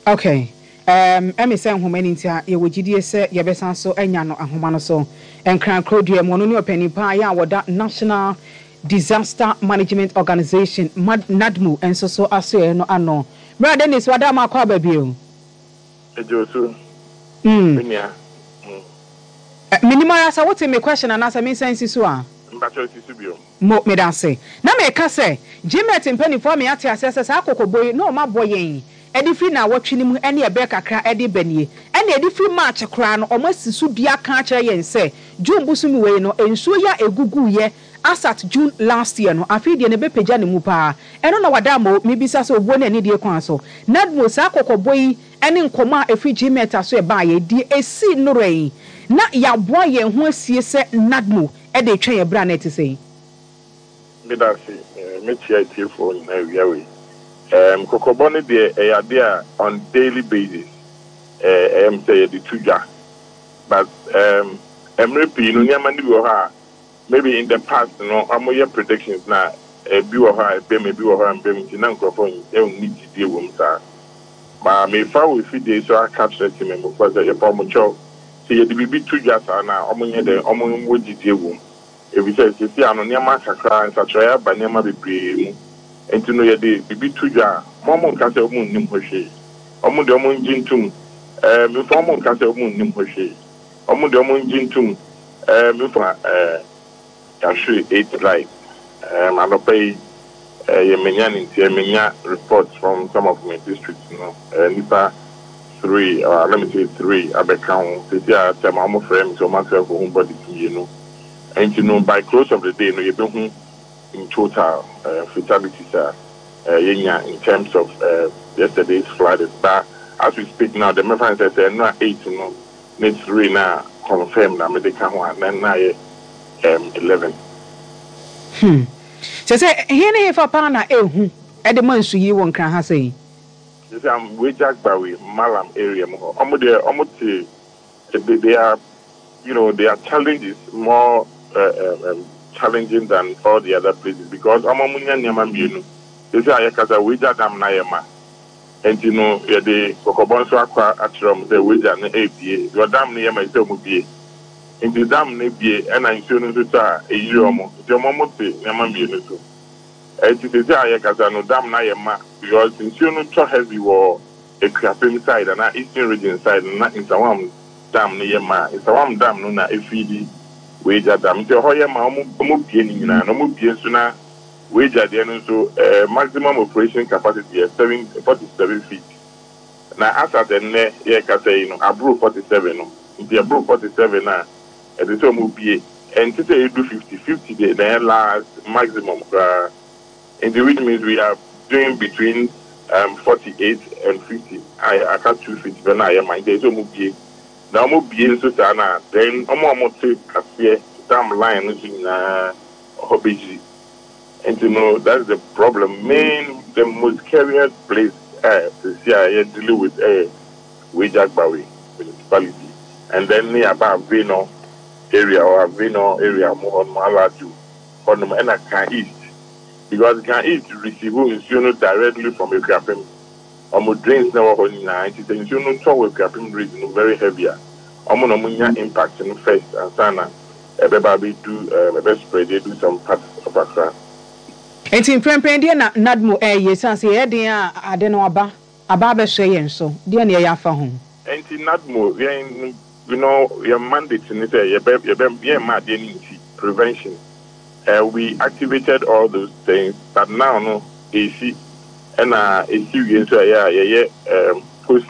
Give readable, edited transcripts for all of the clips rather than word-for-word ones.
Okay. Emi say nhoma ni ntia ye wogidie se ye besan so anya no ahoma no so enkran krodua mo no ne opanipa ya woda National Disaster Management Organization NADMO enso so aso no ano bra Dennis wada ma kwa babio ejosu minia minimum asa what me question and answer me sense so a mbacho sisu bio mo me dan say na me ka say Jimet mpanifo me ate asese sa akokoboy no ma boyen edi free na wotwe mu ene ebe kakra edi banie ene edi free match kra no omasisu dua ka kire yen say June busumi we no ensuo ya egugu ye asat June last year no afide ne bepeja ne mu pa eno na wada mo me bisa so obo na ne die kwan so NADMO sa akokoboy ene nkoma efi Jimet aso e ba ye di esi nurei na ya boa ye ho asie se NADMO e de twa ye bra na ete sei me da si me tia phone na wiawe kokobone de eyade on daily basis say the tuja but MRP no nyama ni wo ha maybe in the past no amoye predictions na bi wo ha be me bi wo ha be me na nkrofo e need die wo mta ma me fa we fi dey so aka trust me mo for the form cho see ye the bi tuja sa na omonye de omonwo gidie wo e bi say see ano nyama kakra nsatroya ba nyama bebre mu enti no ye de bibi tuja momo nka se omu nnim hwehwe omu de omu njintum me fo omu nka se omu nnim hwehwe omu de omu njintum me fo ya shwe 8 right anopay ye menya reports from some of my districts nipa 3 or let me say 3 abekam see ya tema omu frame so ma se for body you and you know by close of the day no ye be hu in total fatalities in terms of yesterday's flood. But as we speak now, the Mefan says they're not 8 no, needs 3 now confirmed that medical one, then now 11. So say here if a pana ehu at the months you won't can have say. Yes, I'm way Jack Barry, Malam area. They are, you know, their challenges more challenging than all the other places because Amamunya Nyamambino. They say Ayakaza Wija Dam Nayama. And you know, the Kokobonso Aqua Atrum, the Wija and APA, your dam Nayama is Mubie. In the dam Nebie, and I'm sure to a Yomo, Jomomote, Nyamambino. And it is Ayakaza no dam Nayama because in Sunu Cho heavy war a Krapim side and not Eastern region side and not in Sawam Dam Nayama. It's Sawam Dam Nuna FED. Wager dam the hoya ma omo bie na no mo bie so na wager de no so maximum operation capacity is 47 feet na after the ne ye ka say no abro 47 no the abro 47 na e dey so mo bie and to say do 50 the last maximum and which means we are doing between 48 and 50 I can't 2 feet but na I mind dey so mo bie now mo bien so sana then omo take cafe dam line na hobiji and you know that's the problem the most carrier place to deal with Wejagbawe municipality and then nearby Vino area more on Malaju on Kan East because Kan East receive directly from a grappling drains now on 90 things you know so we grappling region very heavier omunya impact in first and sana everybody do spread they do some parts of Accra. And in Premprendia NADMO yes and say ade no aba be hwe so de na ya fa ho and in NADMO you know your mandate in it prevention we activated all those things but now no AC and AC so post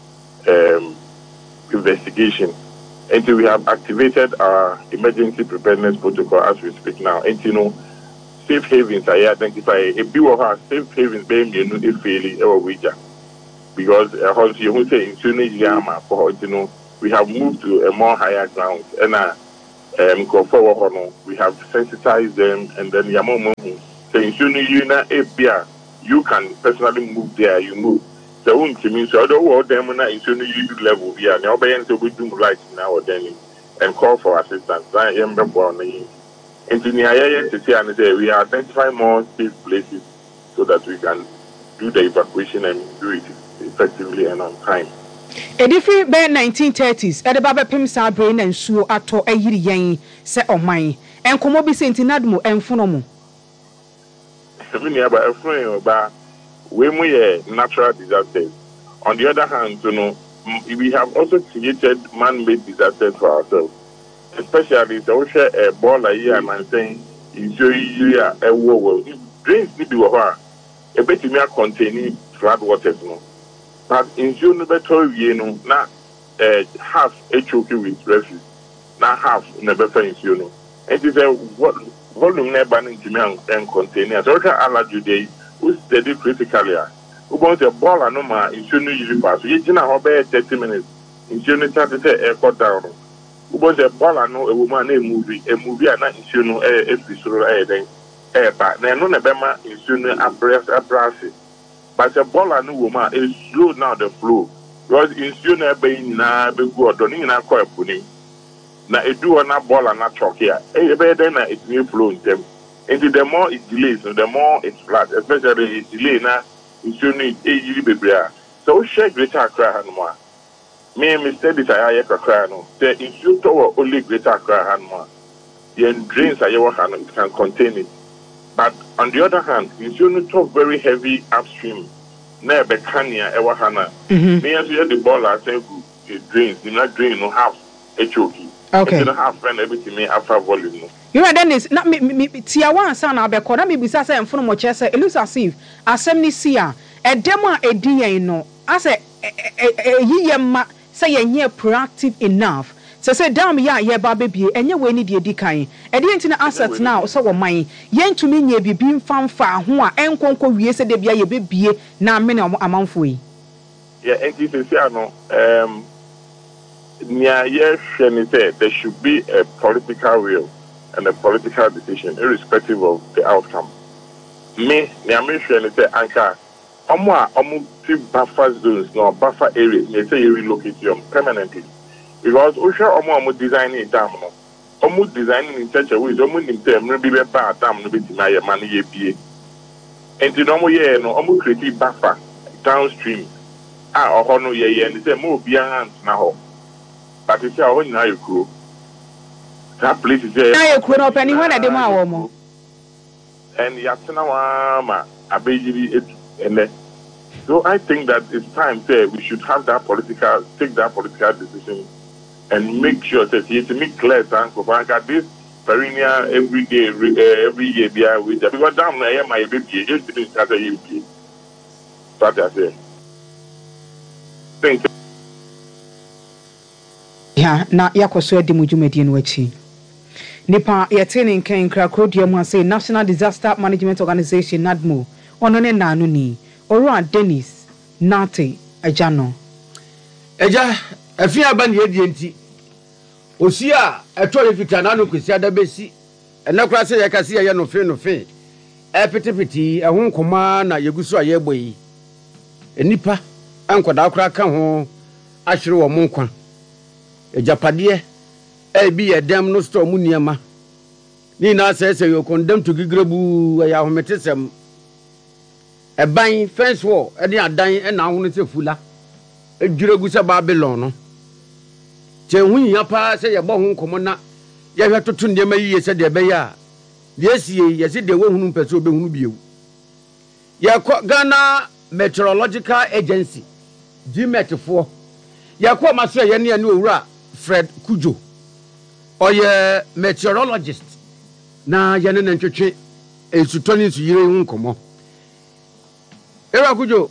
investigation until we have activated our emergency preparedness protocol as we speak now. And you know, safe havens are identify a few of our safe havens being failing or wager because you will say in Yama for you know we have moved to a more higher ground and go forward. We have sensitized them and then Yamomo saying you can personally move there, you move. So means although them na insurance level we are now being to do right now then and call for assistance. I am born engineer to say we are identifying more safe places so that we can do the evacuation and do it effectively and on time. Edifi be 1930s edeba be pem sa brain and suo ato ayiri yen se oman enkomo bi se ntinadmo enfono mo Even about a friend about we natural disasters. On the other hand, we have also created man-made disasters for ourselves. Especially the ocean a ball a year and I'm saying in a war. Drains need to a bit more containing flood waters, no. But in June, better not half HOK with refuse, not half never find you. It is a volume never and container. So allergy day who's steady critically. Who wants a ball and no more in June usually pass. You know, 30 minutes in June 30 air down. Who wants a ball and no a woman a movie and not in June episode but then no Nebema in June abbrass. But a ball and no woman is slow now the flow. Because in June being na be good, don't even call a pudding. Now, it do not ball and not chalk here. Then it's new flow in them. And the more it delays, the more it's flat, especially it's delay now. It's only a baby. So, share greater Accra and more. Me, Mr. This I cry no. The institute only greater Accra and more. The drains are your hand, it can contain it. But on the other hand, it's only talk very heavy upstream. Never Kenya, Ewahana. Me, as you the ball, I say, it drains, do not drain, no half HOK. Okay. Half and everything after volume. You are Dennis, not me Tiawan son abeko na me bisa say enfono mo chese it looks as if asem ni sia e demo a ediye no as yiyema say yenye proactive enough say dam ya ye ba bebie enye we ni de edikan e de ntina asset now so wo man yentumi nye bibi mfamfa ho a enkonko wie se de bia ye bebie na me na amanfo yi. Yeah, and this is there should be a political will and a political decision, irrespective of the outcome. Me, say, Anka, buffer zones, no buffer areas, they say you relocate them permanently. Because Osha designing dam, designing in such a way, maybe a bad dam, no bit my money, and the normal year, no, create buffer downstream. Or no, yeah, and they say, move beyond now. But it's our own now crew. That place is there. Now you could up anyone at the Mawomo. And Yatsana, and so I think that it's time there we should have that take that political decision and make sure that you make clear that this perennial every day, every year, because down there, my baby, just didn't start a year. So that's it. Thank you. Ya na yakoso adi mujumedi no achi nipa yetene nkan krakodia mu ase National Disaster Management Organization NADMO ono ne nanu ni Orua Dennis Nate Ajano eja afia ba ne edi enti osi a etore fita na no kwesi adabesi enakura se yakase ye no fe epetepeti ehun koma na yegusu aye boyi enipa ankoda akura ka ho ahwere wo monkwa ejapade bi edem no store mu niema ni na say you condemn to gigrebu ya hometesem eban fence wall ede adan na ho no se fula edwuregu se Babylon no che hunya pa se ye bo ho nkomo na ye hwe toto niema yiye se de be ya de sie ye se de wo hunu pese obehunu biewu ye Ghana Meteorological Agency GMET fo ye ko maso ye ne owura Fred Kujo oye meteorologist na yene ntwetwe esutoni su yire hu nkomo era Kujo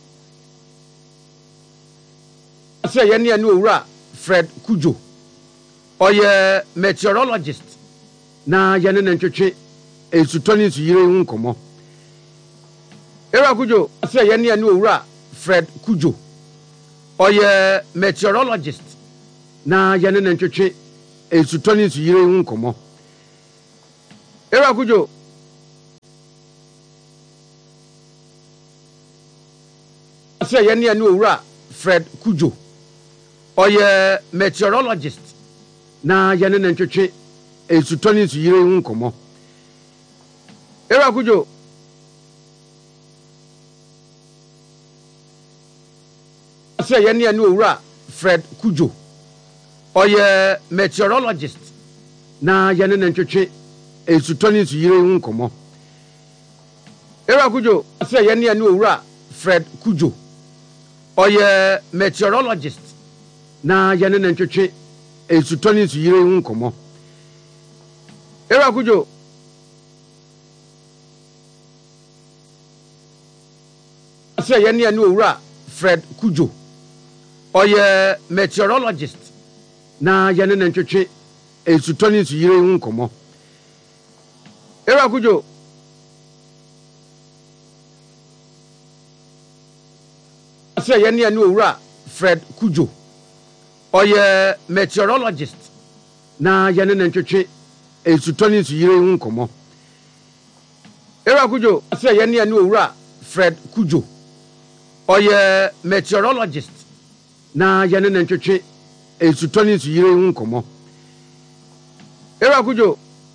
so yene owura Fred Kujo oye meteorologist na yene ntwetwe esutoni su yire hu nkomo era Kujo so yene owura Fred Kujo oye meteorologist na yene ntwetwe esutoni su yire hu nkomo era Kujo so yene owura Fred Kujo oye meteorologist na yene ntwetwe esutoni su yire hu nkomo era Kujo ase ye ne anu owura Fred Kujo oye meteorologist na ye ne ntwetwe esutoni nsuyire hu nkomo Era Kujo ase ye ne anu owura Fred Kujo oye meteorologist na ye ne ntwetwe esutoni nsuyire hu nkomo Era Kujo ase ye ne anu owura Fred Kujo oye meteorologist na ye ne ntwetwe esutoni nsuyire hu nkomo Era Kujo ase ye ne anu owura Fred Kujo oye meteorologist na ye ne ntwetwe esutoni nsuyire hu nkomo Era Kujo ase ye ne anu owura Fred Kujo oye meteorologist na ye ne ntwetwe esutoni nsuyire hu nkomo Era Kujo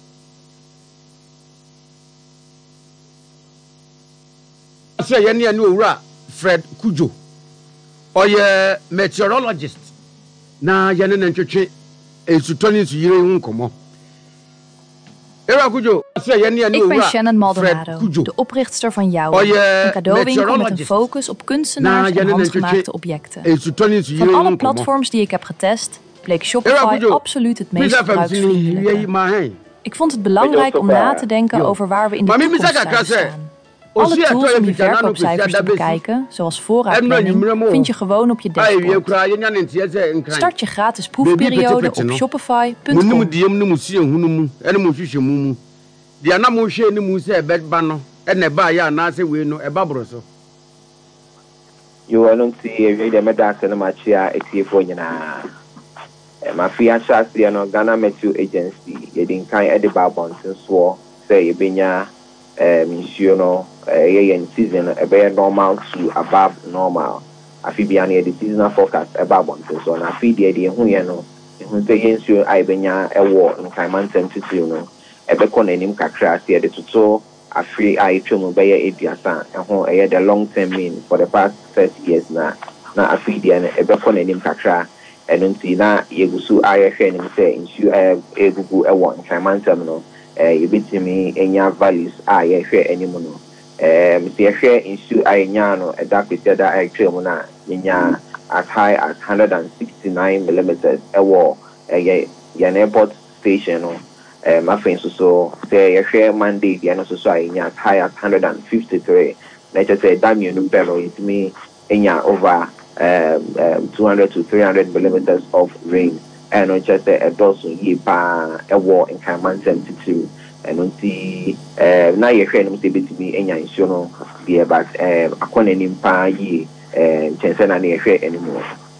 ase ye ne anu owura Fred Kujo oye meteorologist na ye ne ntwetwe esutoni nsuyire hu nkomo Era Kujo ase ye ne anu Ik ben owura Shannon Maldonado, de oprichtster van Jouw, een cadeauwinkel met een focus op kunstenaars en handgemaakte objecten. Van alle platforms die ik heb getest, bleek Shopify absoluut het meest gebruiksvriendelijke. Ik vond het belangrijk om na te denken over waar we in de toekomst zijn staan. Alle tools om je verkoopcijfers te bekijken, zoals voorraadplanning, vind je gewoon op je dashboard. Start je gratis proefperiode op shopify.com. Dia na mo hwe ni mu se beba no e na ba ya na se we no e ba boroso You don't see a video that na machia etiefo nyina ma fia chas dia no Ghana Meteo Agency ye din kan e de ba bonten so say ye benya mission no ye season e be normal to above normal afi bia na the seasonal forecast e ba bonten so na afi dia de hu ye no hu say ye nsuo ai benya e wo nkan man 22 no ebekọ nanim kakra ase de toto afri a etwemu beye eduasa eho eye the long term mean for the past 30 years na afri dia na ebekọ nanim kakra enunti na yegusu ayehwe nim se nsu egugu ewo nkamantam no yebetimi enya values ayehwe anim no mse yehwe nsu ayenya no edakwete da ayetwemu na yenya as high as 169 millimeters ewo ye airport station no my friends so say a share Monday the another so I as high as 153. Let's just say damn you no better it me over 200 to 300 millimeters of rain and not just a dozen ye pa a war in Kaman 72 and on see now your friend must be to me insuno be about a quantity pa ye chancellor near share anymore.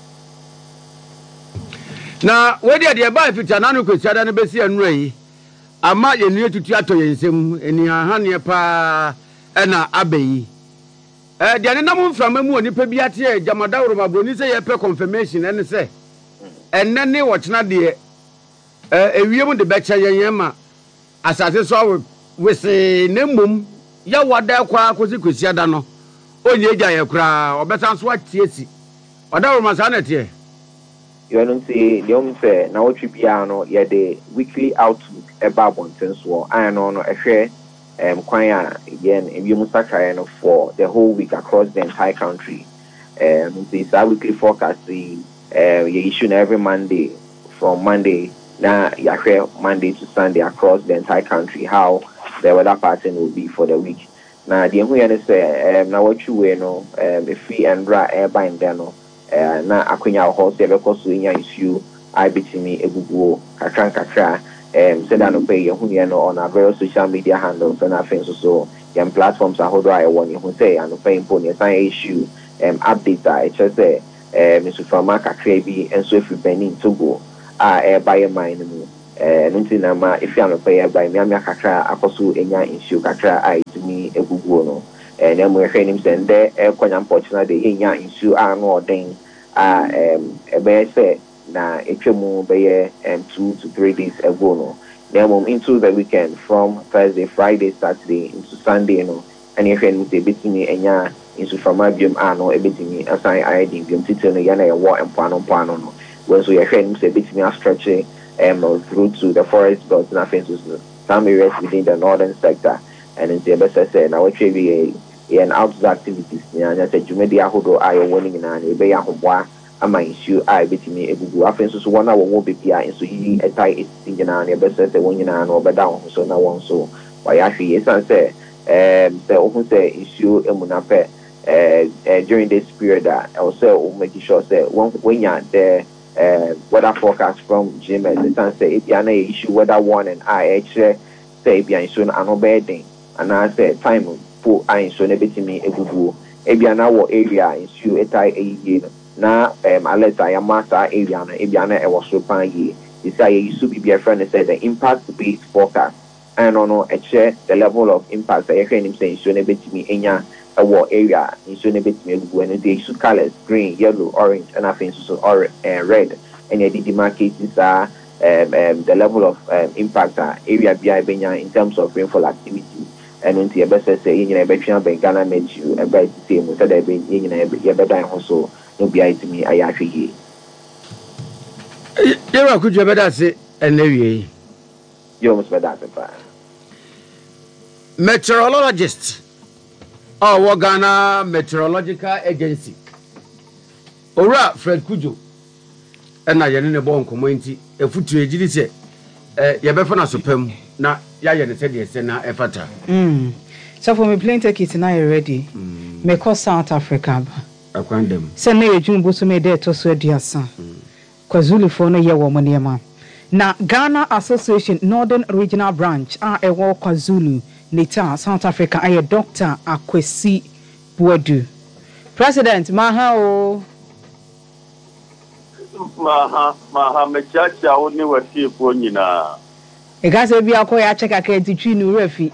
Now where did you buy if it's an annual question and besi and ray? Ama ye nue tutu ato ye nsem eni ahane pa na abeyi de ne nam mframa mu onipa bi ate jamada woromabroni se ye pe confirmation ene se enne ne wochena de ewiem de becha yen ma asase so wese ne mum ya wada kwa akosi ada no onye eja ye kura obeta so atiesi oda woromasa na tie you don't see the home say na what bia no ye the weekly outlook about bonten so I know no ehwe kwan a again ewiem sakra no for the whole week across the entire country this weekly forecast the you issue every Monday from Monday na yahwe Monday to Sunday across the entire country how the weather pattern will be for the week na the who you say na what you we no free and dry air bind there no na akwenya ho se be koso nya issue I betimi eguguo kakra said that no pay you no on our various social media handles and our things so your platforms are hold I want you say and pay important issue update I just say Mr. Famaka Krebi and so if you Benin Togo by a mine nunti if you are pay by me kakra akoso enya issue kakra I to me eguguo no and then we're him send there unfortunately enya issue no den be say na etwemu be 2 to 3 days ago no then into the weekend from Thursday, Friday, Saturday into Sunday no and if any say betimi enya insu from biom ano ebetimi asan ID biom titel no ya na ye war empano no when so ye hwɛ say betimi a stretch through to the forest belt na fences some areas within the northern sector and in the best say na what we an outdoor activities nya say jumedi ahodo ayo warning na na ebe ya hoboa ama issue a betimi egugu afenso so wona wo bebia enso yi etai esingina na best say wonyina na obeda ho so na won so why ahwe yesan say say ohun say issue emunape during this period also make sure say when you the weather forecast from GMS it say if you an issue weather warning actually say if you issue an bedding and I say time for I issue na betimi egugu if you na wo area issue etai na alert ayamata area na if you na e was so pan yi this say issue be a friend say the impact based forecast and no share the level of impact that you can say so na betimi enya our area in so na betimi egugu and the issue colors green yellow orange and I think so red and the demarcations are the level of impact area bi benya in terms of rainfall activity and until you best say you know between Ghana met you about the same so that be you know you better also no bi to me ayahwe ye you could you better say and you almost better than meteorologist or Ghana Meteorological Agency. Ora Fred Kujo. And I am in a bon community, a foot to a GDC. Yabefana Supem, na Yayan said yes, and effort. So for me, plain take it now already. Me call South Africa. I find them. Send me a June Busu made there to swear dear son. Kwazulu for no year woman, yama. Now, Ghana Association Northern Regional Branch are a war KwaZulu. Nita South Africa aye Dr. Akwesi Boadu. President Maha mechacha oni wasiefo nyina. E ga se bia ko ya check akenti twi nu refi.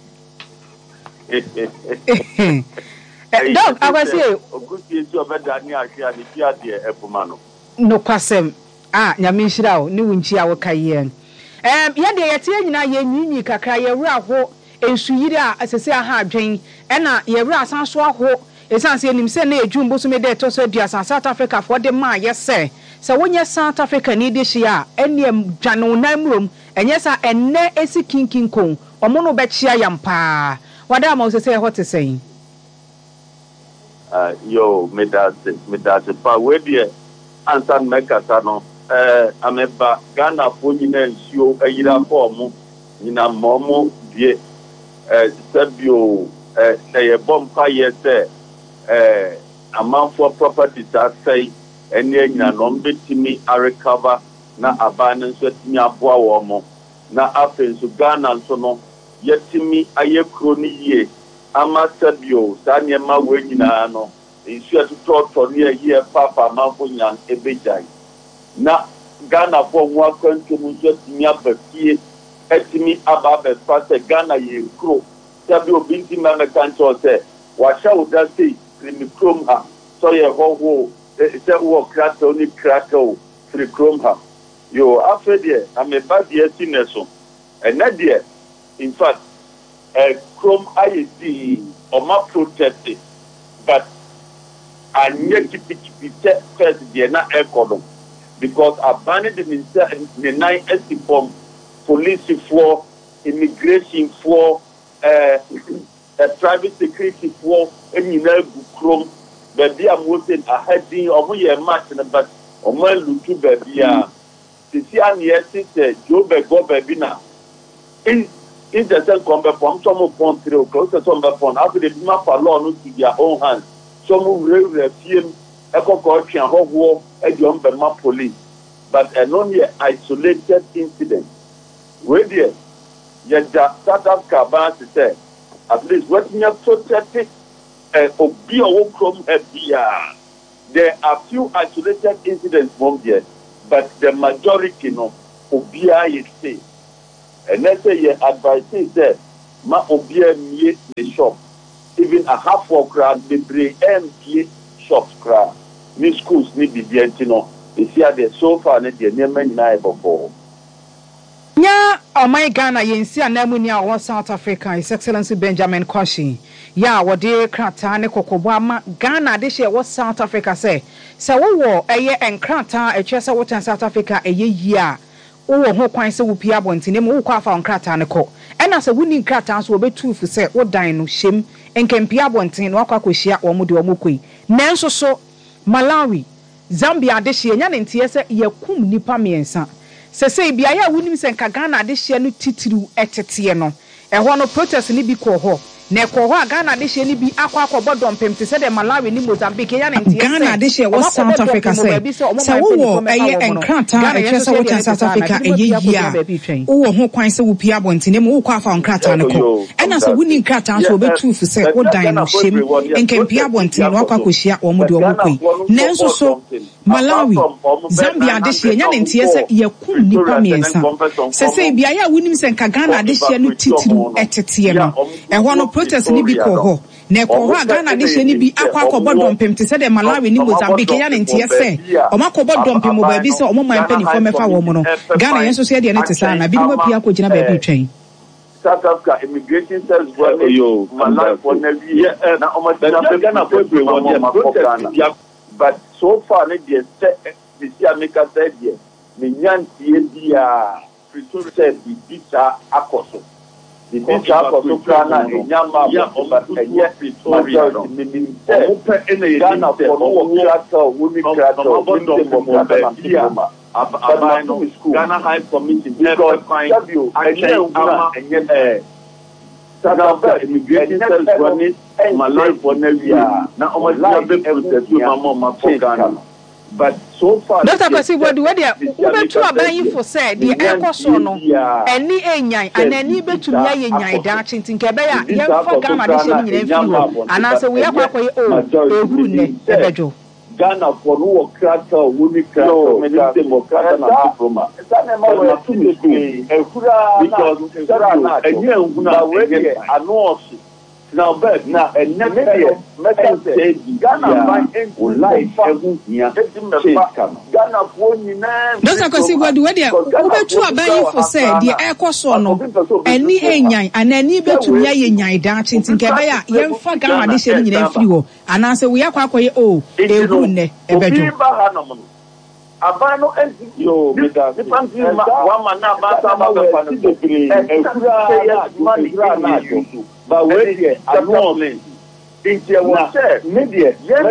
Dog Akwesi oguti ti obeda ni ahia ni bia de ebuma no. No kwasem. Nyame nhira o ni wunchi a wo kaye. Ye de ye tie nyina ye nyinyi kakra ye wura ho ensuyiri a asese aha adwen ena ye wura asan so aho esanse enim se na ejumbo so me de to so dua South Africa for de ma ye se wonye South Africa ni de hia eniem dwano namrom enye sa enne esi kinkinkon omo no be chia yampa wada ma osese hot sen yo medate pa we de ansan mekata no ameba Ghana fo nyina nsuo ayira form nyina momo die Sabio, say bomb fire, amount for properties that say, and then non betimi a recover, na abandoned with me a boa womo, na happens to Ghana and so no, yet to me a year crony ye, ama Sabio, Sanyama Wagina, in sure to talk for near year Papa Mampunyan, a bejai. Na Ghana for one country, just me up a key. Etimi ababe fase Ghana ye kro tabi obinti mama kancho se washa uda sei krimi krom ha so ye ho se wo krata oni krata o free krom ha yo afede ameba de sineso ena de in fact krom ayedi oma protest but anye kipi first de na ekodo because abandoned the nine estifom police for immigration for private security for any group baby I'm working ahead of your match but omo lutu baby sisi ani ese Joe Bego baby na in the same combat from some point 3 close to some point after the ma for law no to their own hands some re fiem ekoko twan hoho ediom be ma police but non here isolated incident where there yada South Africa ba to say at least what you protected obi owo from here there are few isolated incidents from there but the majority no obi is say and let's say your advice is that ma obi mie the shop even a half of crowd the bring empty shops crowd ni schools ni bibienti no if you are there so far na the name na before nya my Ghana yensi anamunia wa South Africa His Excellency Benjamin Koshi ya wode krata ne kokobwa ma Ghana de hye wa South Africa say wo eye enkrata etwese wo South Africa eye yi a wo ho kwan se wo pia bontine mo wo kwa fa enkrata ne ko ena se woni enkrata so obetu fu se wo dan no hyem enkempia bontine no akwa kohia wo mo de wo mokoi nanso so Malawi Zambia de hye nya ne ntie se yakum nipa miensa sese bia ya wunim se nka Ghana de hye no titiru etete no ehwo no protest ni bi ko ho na ko ho Ghana de hye ni bi akwa bodom pem te se de Malawi ni Mozambique ya ne ntie Ghana de hye wo South Africa se wo eye enkrata etwese wo South Africa eye yia wo ho kwan se wo pia bontine mo wo kwa fa enkrata ne ko ena se wuni enkrata so obetu fu se wo dan no hyem enkempia bontine no akwa kohia wo mo de wo koi nanso so Malawi Zambia de hye nya ne ntie se yakum nipa miensa sese bia ya wunim se nka Ghana de hye no titiru etete no ehwo no protest ni bi ko ho na ko ho Ghana de hye ni bi akwa bodom pem te se de Malawi ni Mozambique ya ne ntie se o makọ bodom pem mo ba bi se o mo man pani fo mefa wo mo no Ghana yenso so de ne te sa na bi ni mapia ko gina ba bi twen South Africa immigration service yo Malawi for na na o ma Ghana for every one protest but so far ne dey the America said here me nyantie dia pretor said the bita akoso the bita akoso kana enyama ba enye Victoria meaning open ene Ghana for no krata woni krata abano Ghana High Commission because enye South Africa immigration service running Malawi for Nevia na omo be protest mama for Ghana. But so far Dr. Kwasi what betu aban for say the ekoso no eni enyan anani betumi aye nyan da chintin ke be ya ye fa Ghana de hye nyina mfi anase we yakwakoye ehuru ne ebejo Ghana for no krata woni krata many democrat na diploma na ma we to me ehura because sara enye ehuna we anonsi now back now and next year message Ghana by life ehun Ghana for nyina Dr. Kwasi what betu aban for say the ekoso no eni enyan anani betumi aye nyan da chintin ke be ya ye fa Ghana de hye nyina mfi ho anase we yakwakoye ehuru ne ebejo abano yo meda nipanti wa mana ba sa ba fa no ehura na but wait here announcement it's was said media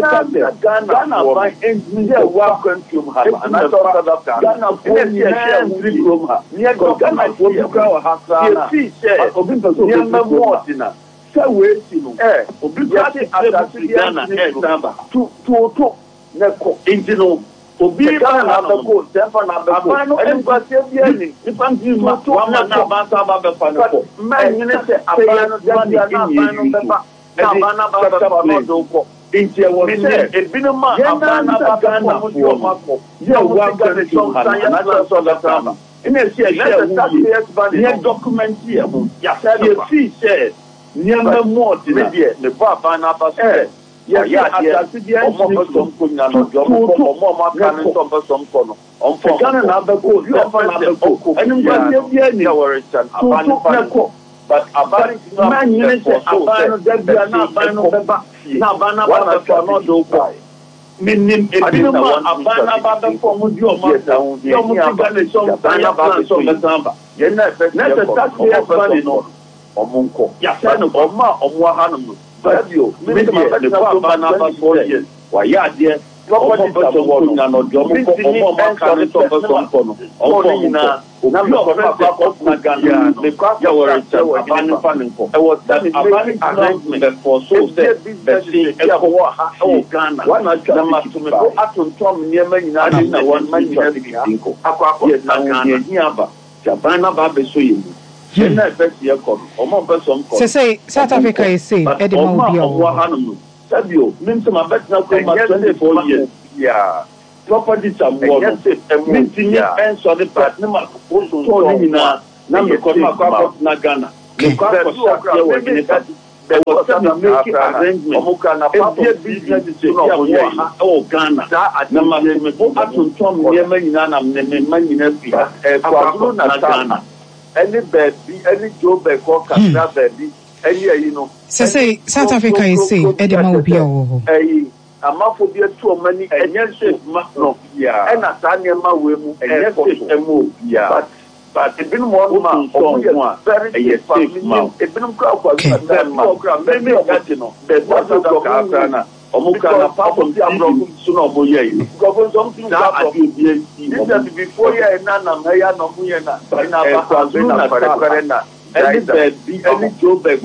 Ghana by engineer work country and I thought Ghana for near Ghana for you go ha see say obi person near more dinner say we see no obi ati Ghana samba to neko engine obi ba na beko temper na beko eni kwase bia ni nipanti ma wa na ba sa ba be fa no man ni se abano dia na abano be ba abana ba be fa no do ko intie wo se ebinuma abana ba Ghana for mako ye wa ga ne so na so da tama ina se ye document here ya se se ni ma mo ti ne ba abana ba se yeah, atasi dia omo so nkonya no jo omo ma kan so so nkono onfo Ghana na be ko yo fa na be ko eni ngwa bia ni worry chan abani fa but abani man ni se abani da bia na abani no be ba na abana ba fa no do ko minim ebinuma abana ba be ko mu di omo yo mu ti Ghana so ya ba so be tamba ye na se tax dia no omunko ya se no omo ha no radio media the papa na ba 4 years wa ya de property tawo na no do mo ma kan to so no o na no papa ko na Ghana the ya were abani fanning ko e was that abani arrangement for so the business e ko ha o Ghana one na ma to me ko atontom niema nyina na one man nyina dinko akwa na Ghana ni aba jabana ba be so yi na effect ye ko omo person ko say South Africa is say edema obi sabio minti ma bet na ko ma 24 years yeah property tamwo minti ni enso de partner ma ko so ni na me ko ma ko na Ghana me ko so ya we ni pa there was some make arrangement omuka na papa business is o Ghana na ma me ko atontom niema nyina na me ma nyina bi kwa na Ghana any baby, any Joe Beco, Canada baby, any, you know. Say, South Africa is saying, Edema will be a amaphobia too many, and yes, no, yeah, and a Tanya will, and yes, yeah. But it's been one month, very family, it's been a crowd, maybe a casino, there's one of the Omuka apart from the umbrella soon of Boye. Govern something that before you and Nana Maya no Muyana, but now Quazuna for the Corena. Any job that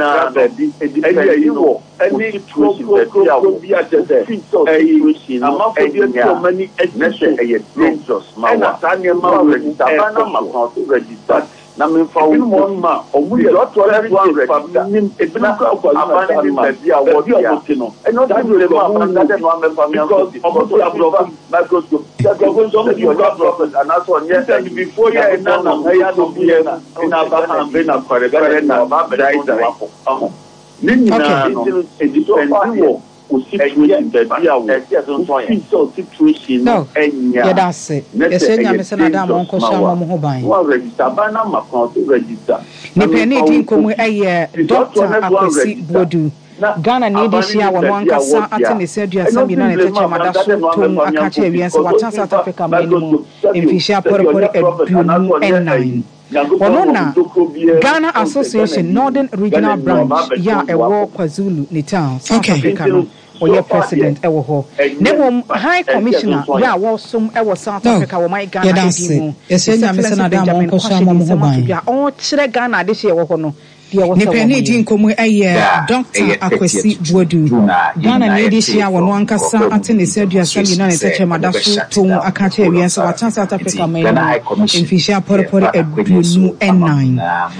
any situation that be at the situation among so many dangerous. Registered. Na me fa one ma omu ye lot of one ebina ka kwa abandoning the award no and not the ma that no am fa me because omo abroad microscope that go so many your prophet and as on yes before you and na ya no be na aba be na kore na ba be dai da ni na no edito situation no yeah that's it yes enya me say na da mo ko sha mo ho ban wa register ba na ma kan to register ni peni din ko mu eye Dr. Akwesi Bodu Ghana ni di shia wono ankasa atene sedua sabi na ne teche madaso tom akache wiense watan South Africa minimum infishia porepore edunu N9 Onona Ghana Association Northern Regional Branch ya ewo KwaZulu Natal South Africa no Oye president ewo ho nebo high commissioner ya wo som ewo South Africa wo my Ghana edimu esenya mesena da mo ko sha mo ho ban ya o kire Ghana de she ewo ho no ni peni din komu eye Dr. Akwesi Bodu Ghana ni di shia wono ankasa atene sedua sabi na ne teche madaso tom akache wiense watan South Africa minimum infishia porepore edunu N9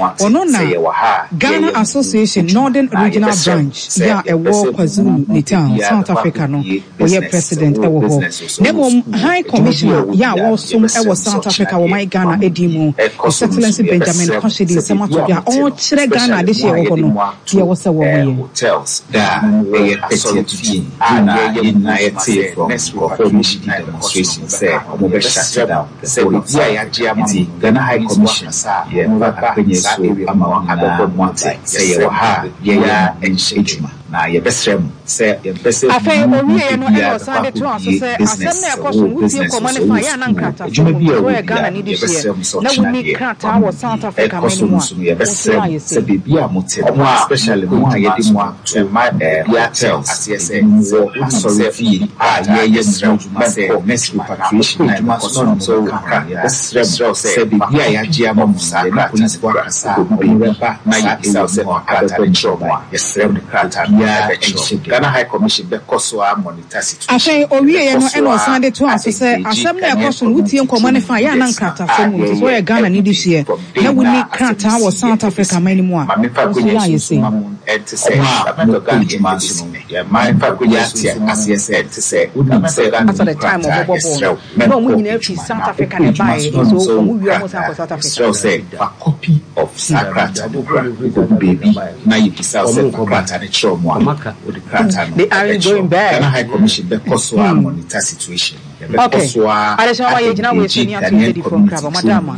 onona Ghana Association Northern Regional Branch ya ewo KwaZulu Natal South Africa no oye president ewo ho nebo high commissioner ya wo som ewo South Africa wo my Ghana edimu Excellency Benjamin Koshidi Samatoya o kire Ghana de she wo no ye wo se wo ye hotels da e petty na unite from commission demonstration say omo be shut down say we ya GMT Ghana High Commission ye ba kwenye so ama abebo monte say ye wo ha ye ya enshejuma na ye besrem say ye bese afei owie no e osande to aso say asem na ekoso wutie komane fa ya na nkata so we Ghana ni di she na wuni krata wo South Africa minimum ye besrem say bibia motel especially mo ha ye di mo to my hotels as wo sorry fee ye srem say next repatriation na so besrem say bibia ya gia mo musa police for asa oba na ye say ata trouble ye srem krata Ghana High Commission be koso a monitor situation. Afei owie no e no sande to aso say asem na ekoso wutie nkomane fa ya na nkata so mu so ye Ghana ni di hie na wuni krata wo South Africa minimum a so ya ye say enti say amendo Ghana juma so ya man fa ko ya tie asese enti say wuni say Ghana at the time of bobo no mu nyina fi South Africa ne bai so mu wi mo South Africa so say a copy of Sakrata baby na you say Sakrata ne chomo they aren't going back. Ghana High Commission because we monitor situation. Okay. I just want you to know we're senior to the phone club, madam.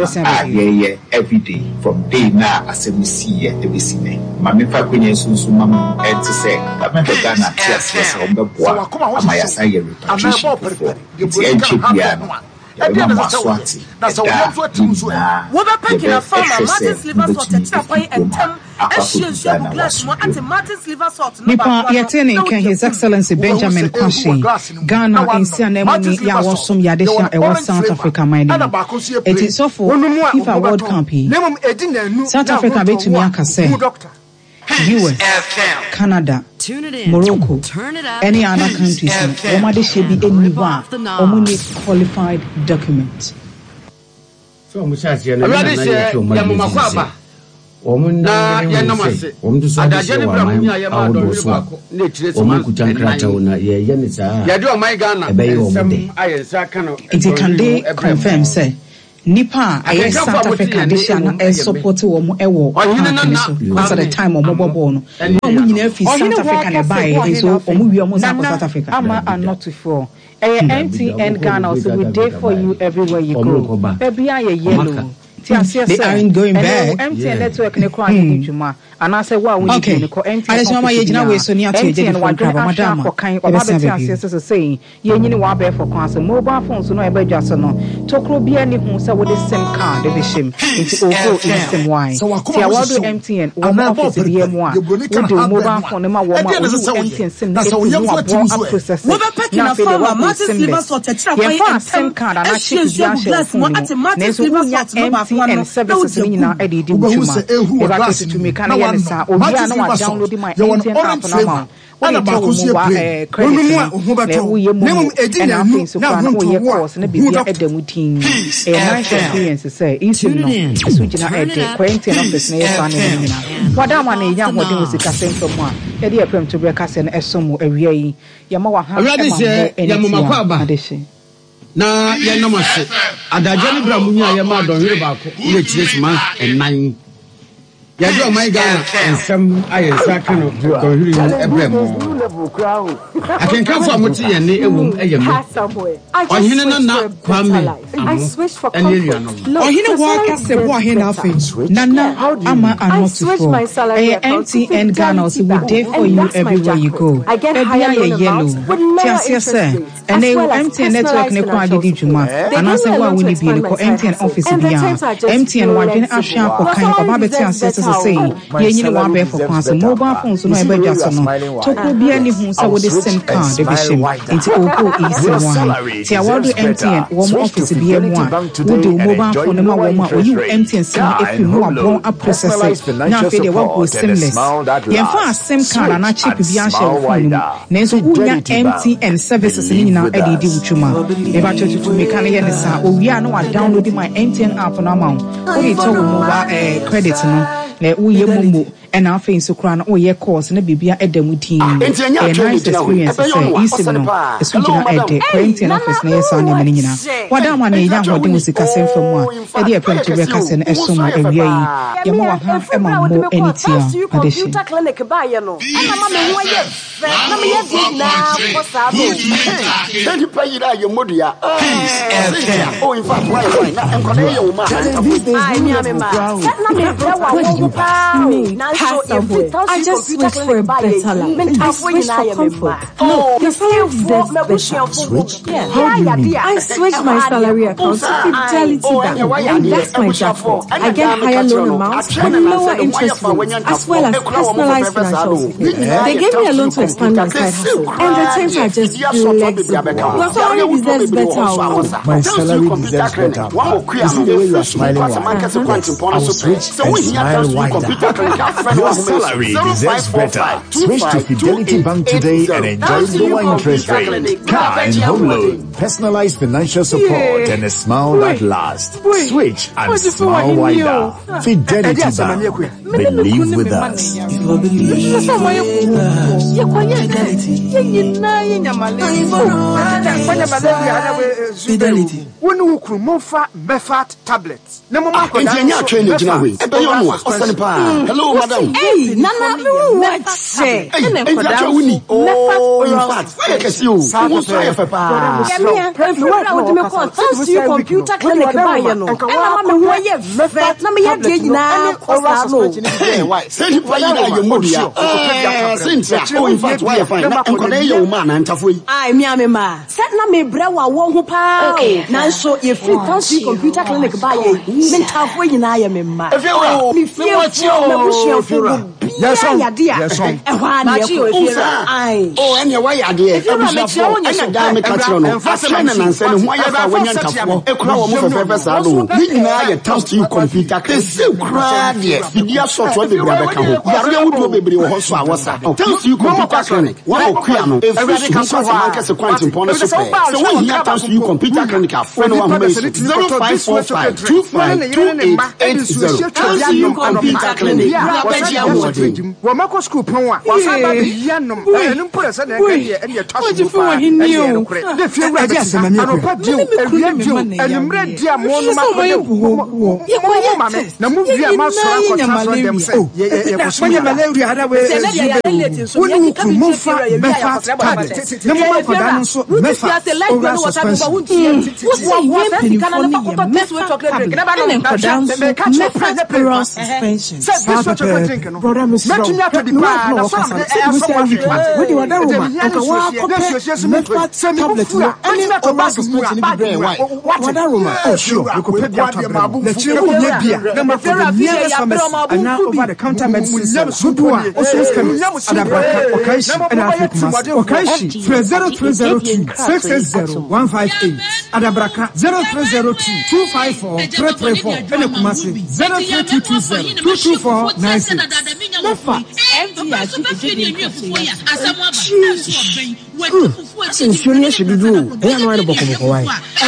Every day from day now as we see it, we see me. Mami fa kwenye sunsu mamu and to say, I'm not Ghana. Yes, I'm the boy. I'm my assign repatriation before. It's the NGPR. That's a what packing a farmer, Martin's liver salt, and Tapai and Tam, and she's your glass, and Martin's liver salt. Nipa Yatene can His Excellency Benjamin Koshi, Ghana in Sianemoni, Yawasum Yadesha, and South Africa, my name. It is so for FIFA World Cup. South Africa, Betumiaka say. US, Canada, Morocco, any other countries, Omade should be anyone, only qualified document. So, Musashi, and I Omunda yanamase adajane bra munya ya ma do bako na chire se man kutankrata una ye yenisa ya do my Ghana ayensa kanu it can they confirm say nipa aye South Africa disha na support wo mo ewo at the time o mo bobo no mo nyina fi South Africa na buy so o mo wi o mo South Africa ama are not for MTN Ghana so we dey for you everywhere you go baby aye yellow They aren't going back. MTN network ne kwa ni juma. Anase wa wo ni ko MTN. Adesima ma ye gina we so ni ati je phone call madam. Say ye nyini wa be for kwan so mobile phones no e ba dwa so no. Tokro bia ni hu say wo de SIM card de be shim. Nti ogo SIM why. Ti awado MTN wo office bia mu a. Wo de mobile phone ma wo ma MTN SIM na e wo a process. Wo be packing a farmer Martin Silver so tetra kwa SIM card na chip bia share phone. Martin Silver MTN services ni na e di chuma. E ba ko to me kan ya sa obi a na wa download my MTN app na ma. When the back credit and I'm so far no course na bibia edamutin e nice experience say easy no switch na e quarantine office na yes and na wada ma na nya hodin wo sika sem from a e dey prem to break ase na esom awia yi ya ma wa ha e na ya no mase adaje ne bra munya ya ma don hwere baako ile chirechima enan ya do my Ghana ensem ayensa ka no don hwere ebrem I can come from what you ne ewum eyem ohene na kwame I switched for ohene wa ka se bo ohene afi nana ama anoto for MTN Ghana so we dey for you everywhere you go ebia ye yellow tiasia say and MTN network ne kwa gidi djuma anase wa woni bi ne ko MTN office bia MTN wa dwene ahwe akokan oba beti ase say ye nyine wa be for kwan so mobile phones no e ba dwa so no tokro bia ni hu say wo de SIM card de be shim into ogo easy one ti awado MTN wo office bia mu a wo de mobile phone ma wo ma o yi MTN SIM efi mu abon a process na fe de wo go seamless ye fa SIM card na chip bia share phone mu na so wo nya MTN services ni na edidi wutuma e ba chochu me kan ye ne sa o wi a na wa download my MTN app na ma wo de to wo mobile credit no na wo ye momo and our face so crown or your course and a bibia edamutin a nice experience say easy no a switch na ede quarantine office na yes on menina wada ma na nya hode musika sem from a e dey prem to breakfast na eso ma ewia yi ye mo ha e ma mo enitia adeshi computer clinic ba ye no ana ma me ho ye na me ye di na ko sa bo then pay you your modua oh in fact why na enkoda ye wo ma ai mi amema na me bra wa wo pa I just switched for a better life. I switched for comfort. No, your salary deserves better. Switch? Yeah. I switched my salary account to Fidelity Bank, and that's my jackpot. I get higher loan amounts and lower interest rates, as well as personalized financial support. They gave me a loan to expand my side hustle, and the terms are just flexible. Your salary deserves better. My salary deserves better. You see the way you are smiling. I will switch and smile wider. Your salary deserves better. Switch to Fidelity Bank today and enjoy lower interest rate, car and home loan, personalized financial support, and a smile that lasts. Switch and smile wider. Fidelity Bank. Believe with us. Fidelity. Tablets. Hello, madam. Hey, Nana, what say? In fact, I can see you. Computer clinic buy you know. And I'm a way vet. Let me have you now. Send you your modia. Oh, in fact, why I find that your man and Tafui. I me set na me brewa won ho pa. Now so if you fancy computer clinic buy you, men Tafui na ya me ma. Me feel yes, sir. Oh, and your way idea. If you are a damn catron, and send why you are when you're tough. A crowd of purpose. I do. I toast you computer. So crowd, yes. The dear sort of the Rebecca. You baby also was toast you computer clinic. Wow, Criano. If you can solve a quantum point, so when you toast you computer clinic, friend of 0545 25 2880. Toast you computer clinic. jim wo mako school pon wa wa sa ba be yanom enum pore se na ka ye e ye twaso fa e ye no kure de fie wura de sema ano pa dio ewia dio enumre dia mo no mako de wo mo ma me na mu via ma so akota dem se ye ko so ya malaria hada we woni ku mo fa be fa na mo ma fa dan so me fa over suspension wo se ye kana na ko test we chocolate drink na ba no me catch up president suspension say this what you drink no brother Mr. Metumi atodi pa na so we di wada roma nka wa ko say me tablet no any over suspension ni be why wada roma oh sure you could pay the na chire wo nye bia na ma for the nearest pharmacy and now over the counter medicine so also scams adabaka okaishi and afrikumas okaishi 0302 660 158 adabraka 0302 254 334 and kumasi 03220 224 96 Nefa Since should do, I am right about why.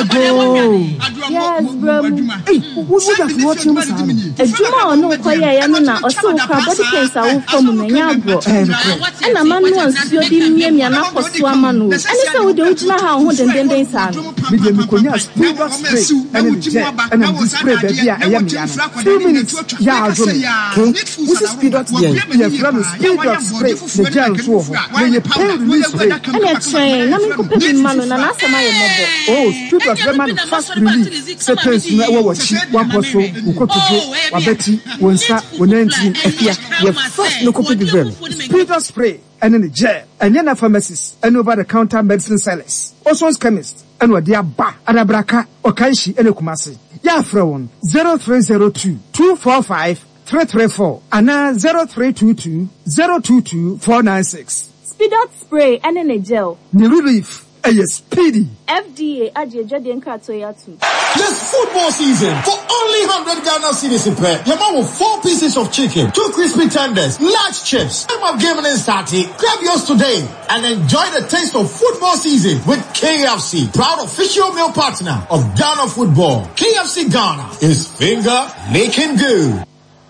Yes, bro. Hey, who's that watching? A Juma no Koya or so body cancer from Menyabo. And a man wants to be near me and up for Swamanu. And so we don't know how old and then they sound. With the Mukonia spray and a display baby. I am 2 minutes. Yeah, who's the speed up? Yeah, from speed up spray. The gel for you pay release rate. Train, I'm in man and answer my mother. Oh, speed up the man fast release. Settles never watch one person who got to go. Betty, when start when 19 here. You first no copy the them. Speed up spray and then the gel and then a pharmacist and over the counter medicine sellers. Also chemist and what they are ba Adabraka Okaishi and Kumasi. Ya from 0302 245 334 and now 0322 022 496. Speed out spray and in a gel. The relief, speedy. FDA Ajadian Katoyatu. This football season, for only 100 Ghana cedis in pay, your mom with 4 pieces of chicken, 2 crispy tenders, large chips. I'm of gaming and starting. Grab yours today and enjoy the taste of football season with KFC, proud official meal partner of Ghana football. KFC Ghana is finger making good.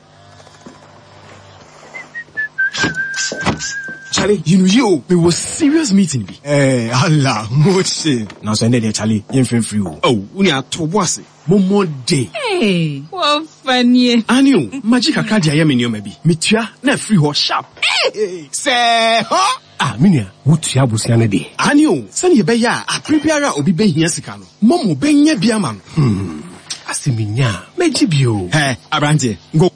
Charlie, we was serious meeting. Allah, moche. Now send it, Charlie. You free. Oh, we are to boss. Momo day. Hey, what funny. Anio, magic a card I am in your maybe. Mitia, na free or sharp. Hey, say, huh? Ah, Minia, what ya was yana day. Anio, send your beya, a prepare or be ben yasikano. Momo ben ya biaman. Asiminya, Mejibio. Hey, Abrante, go.